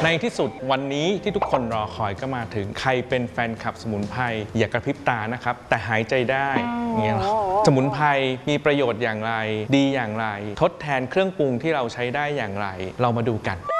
ในที่สุดวันนี้ที่ทุกคนรอคอยก็มาถึงใครเป็นแฟนคลับสมุนไพรอย่ากระพริบตานะครับแต่หายใจได้เงี้ยสมุนไพรมีประโยชน์อย่างไรดีอย่างไรทดแทนเครื่องปรุงที่เราใช้ได้อย่างไรเรามาดูกัน